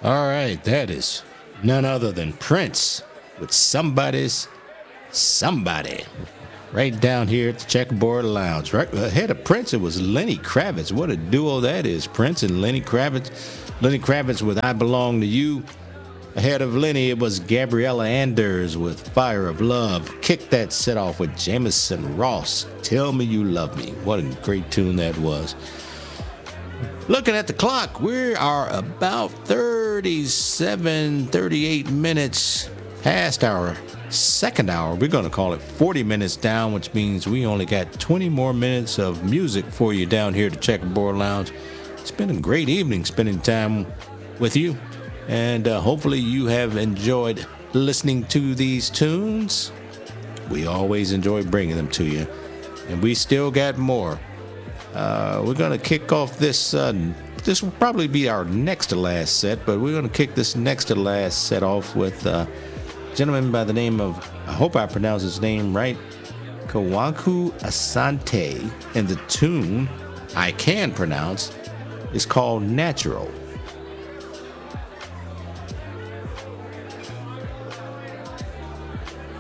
All right, that is none other than Prince with Somebody's Somebody. Right down here at the Checkerboard Lounge. Right ahead of Prince, it was Lenny Kravitz. What a duo that is, Prince and Lenny Kravitz. Lenny Kravitz with I Belong to You. Ahead of Lenny, it was Gabriella Anders with Fire of Love. Kicked that set off with Jameson Ross. Tell Me You Love Me. What a great tune that was. Looking at the clock, we are about 38 minutes past our second hour. We're going to call it 40 minutes down, which means we only got 20 more minutes of music for you down here at the Checkerboard Lounge. It's been a great evening spending time with you, and hopefully you have enjoyed listening to these tunes. We always enjoy bringing them to you, and we still got more. We're going to kick off this. This will probably be our next to last set, but we're going to kick this next to last set off with a gentleman by the name of, I hope I pronounce his name right, Kawanku Asante, and the tune I can pronounce is called Natural.